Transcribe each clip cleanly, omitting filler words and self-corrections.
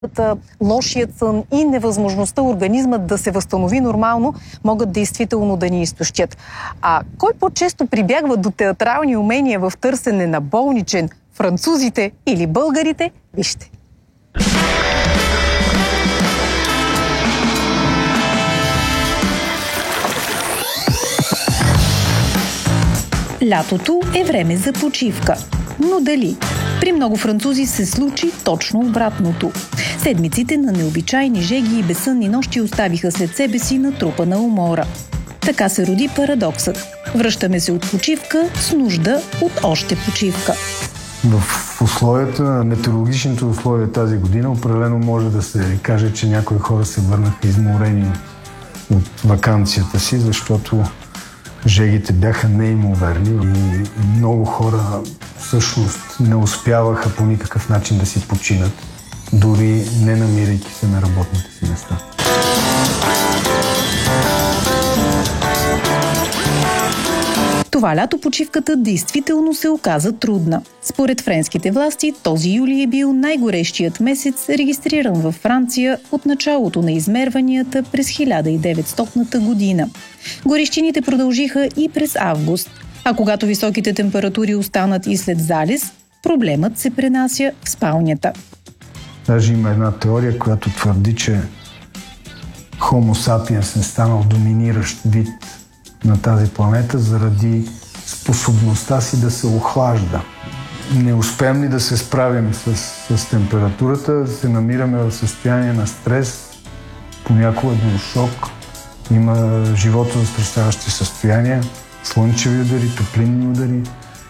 лошият сън и невъзможността организмът да се възстанови нормално могат действително да ни изтощят. А кой по-често прибягва до театрални умения в търсене на болничен? Французите или българите? Вижте. Лятото е време за почивка. Но дали? При много французи се случи точно обратното. Седмиците на необичайни жеги и безсънни нощи оставиха след себе си натрупана умора. Така се роди парадоксът. Връщаме се от почивка с нужда от още почивка. В условията, метеорологичните условия тази година, определено може да се каже, че някои хора се върнаха изморени от ваканцията си, защото жегите бяха неимоверни и много хора всъщност не успяваха по никакъв начин да си починат, дори не намирайки се на работните си места. Това лято почивката действително се оказа трудна. Според френските власти, този юли е бил най-горещият месец, регистриран във Франция от началото на измерванията през 1900 година. Горещините продължиха и през август, а когато високите температури останат и след залез, проблемът се пренася в спалнята. Даже има една теория, която твърди, че Homo sapiens не станал доминиращ вид на тази планета заради способността си да се охлажда. Не успеем ли да се справим с температурата, се намираме в състояние на стрес, понякога до шок. Има животозастрашаващи състояния, слънчеви удари, топлинни удари,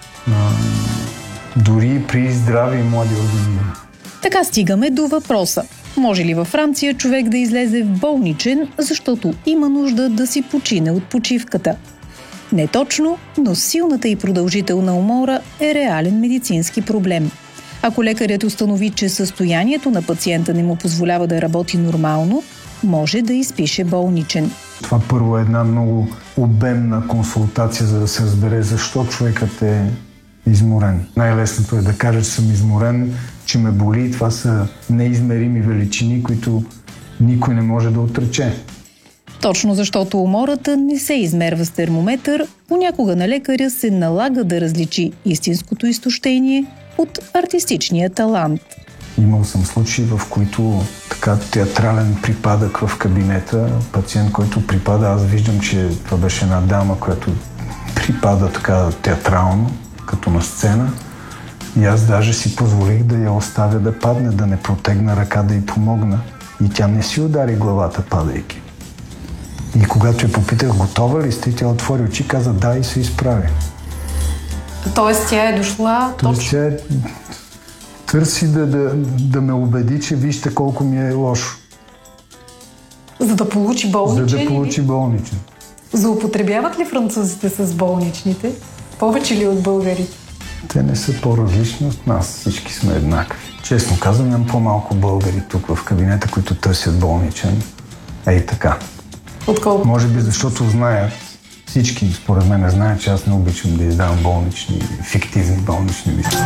дори при здрави и млади организми. Така стигаме до въпроса. Може ли във Франция човек да излезе в болничен, защото има нужда да си почине от почивката? Не точно, но силната и продължителна умора е реален медицински проблем. Ако лекарят установи, че състоянието на пациента не му позволява да работи нормално, може да изпише болничен. Това първо е една много обемна консултация, за да се разбере защо човекът е изморен. Най-лесното е да каже, че съм изморен, че ме боли. Това са неизмерими величини, които никой не може да отрече. Точно защото умората не се измерва с термометър, понякога на лекаря се налага да различи истинското изтощение от артистичния талант. Имал съм случаи, в които така театрален припадък в кабинета, пациент, който припада, аз виждам, че това беше една дама, която припада така театрално, като на сцена. И аз даже си позволих да я оставя да падне, да не протегна ръка да й помогна. И тя не си удари главата, падайки. И когато я попитах, готова ли сте, тя отвори очи, каза да и се изправи. Тоест тя е дошла точно? Тя търси да ме убеди, че вижте колко ми е лошо. За да получи болничен? За да получи болничен. Злоупотребяват ли французите с болничните? Повече ли от българите? Те не са по-различни от нас. Всички сме еднакви. Честно казвам, имам по-малко българи тук в кабинета, които търсят болничен. Ей така. Отколко? Може би защото знаят, всички според мен знаят, че аз не обичам да издавам болнични, фиктивни болнични листи.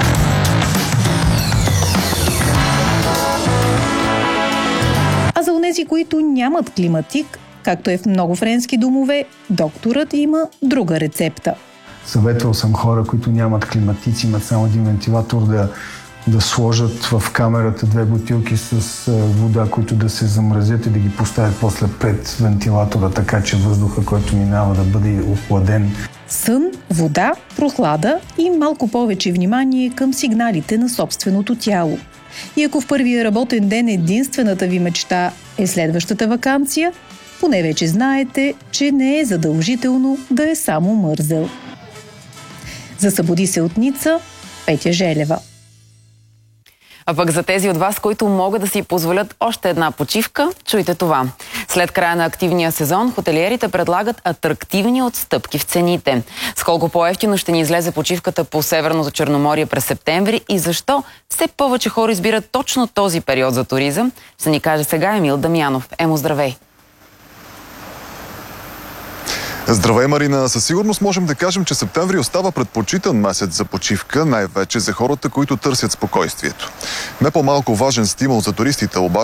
А за онези, които нямат климатик, както е в много френски домове, докторът има друга рецепта. Съветвал съм хора, които нямат климатици, имат само един вентилатор, да сложат в камерата 2 бутилки с вода, които да се замразят и да ги поставят после пред вентилатора, така че въздуха, който минава, да бъде охладен. Сън, вода, прохлада и малко повече внимание към сигналите на собственото тяло. И ако в първия работен ден единствената ви мечта е следващата ваканция, поне вече знаете, че не е задължително да е само мързел. За Събуди се от Ница, Петя Желева. А пък за тези от вас, които могат да си позволят още една почивка, чуйте това. След края на активния сезон, хотелиерите предлагат атрактивни отстъпки в цените. С колко по-евтино ще ни излезе почивката по Северното Черноморие през септември и защо все повече хора избират точно този период за туризъм, ще ни каже сега Емил Дамянов. Емо, здравей! Здравей, Марина! Със сигурност можем да кажем, че септември остава предпочитан месец за почивка, най-вече за хората, които търсят спокойствието. Не по-малко важен стимул за туристите обаче